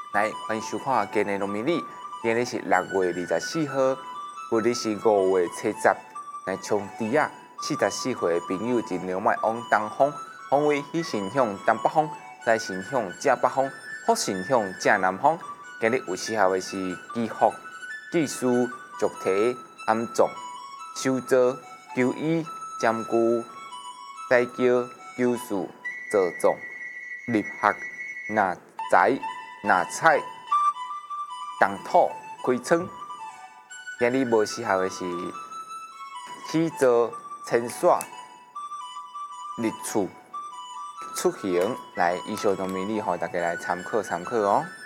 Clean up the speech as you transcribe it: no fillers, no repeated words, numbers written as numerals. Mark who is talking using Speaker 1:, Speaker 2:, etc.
Speaker 1: 来，欢迎收看今日农民历。今日是6月24号，旧历是5月初10。来，从猪啊，44岁的朋友尽量莫往东方，方位喜神向东北方，财神向正北方，福神向正南方。今日有适合的是祈福、祭祀、祝题、安葬、修造、求医、占据、斋桥、求事、造葬、立学、纳财、纳彩、动土、开仓。今日无适合的是起造、迁徙、立厝、出行。来，以上农民历，互大家来参考参考哦。